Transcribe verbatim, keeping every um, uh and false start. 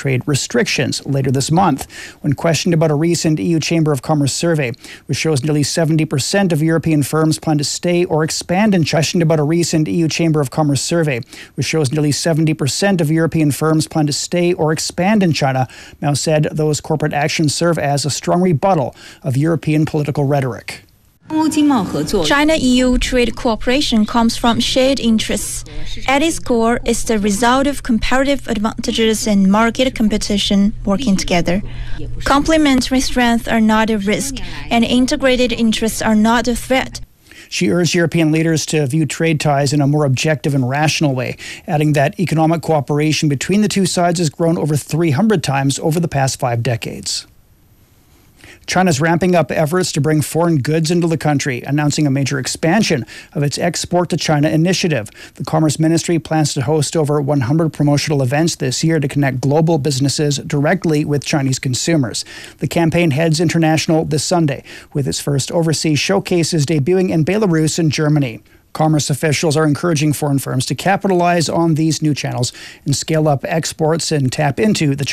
trade restrictions later this month. When questioned about a recent E U Chamber of Commerce survey, which shows nearly seventy percent of European firms plan to stay or expand in China, questioned about a recent E U Chamber of Commerce survey, which shows nearly seventy percent of European firms plan to stay or expand in China, Mao said those corporate actions serve as a strong rebuttal of European political rhetoric. China-E U trade cooperation comes from shared interests. At its core, it's the result of comparative advantages and market competition working together. Complementary strengths are not a risk, and integrated interests are not a threat. She urged European leaders to view trade ties in a more objective and rational way, adding that economic cooperation between the two sides has grown over three hundred times over the past five decades. China's ramping up efforts to bring foreign goods into the country, announcing a major expansion of its Export to China initiative. The Commerce Ministry plans to host over one hundred promotional events this year to connect global businesses directly with Chinese consumers. The campaign heads international this Sunday, with its first overseas showcases debuting in Belarus and Germany. Commerce officials are encouraging foreign firms to capitalize on these new channels and scale up exports and tap into the